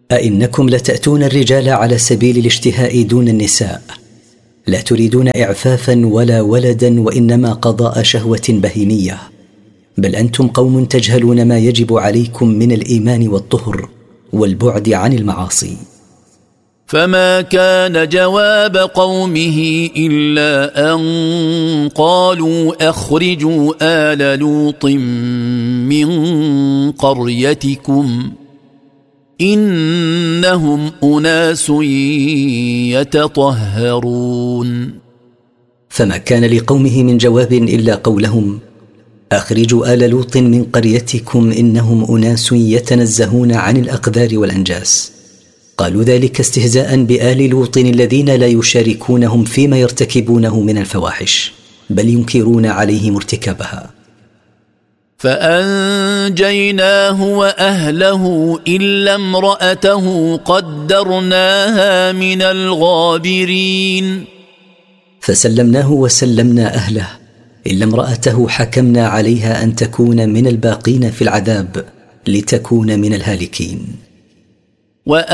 أئنكم لتأتون الرجال على سبيل الاشتهاء دون النساء، لا تريدون إعفافا ولا ولدا، وإنما قضاء شهوة بهيمية، بل أنتم قوم تجهلون ما يجب عليكم من الإيمان والطهر والبعد عن المعاصي. فما كان جواب قومه إلا أن قالوا أخرجوا آل لوط من قريتكم إنهم أناس يتطهرون. فما كان لقومه من جواب إلا قولهم أخرجوا آل لوط من قريتكم إنهم أناس يتنزهون عن الأقذار والأنجاس. قالوا ذلك استهزاء بآل لوط الذين لا يشاركونهم فيما يرتكبونه من الفواحش، بل ينكرون عليهم ارتكابها. فأنجيناه وأهله إلا امرأته قدرناها من الغابرين. فسلمناه وسلمنا أهله إلا امرأته حكمنا عليها أن تكون من الباقين في العذاب لتكون من الهالكين.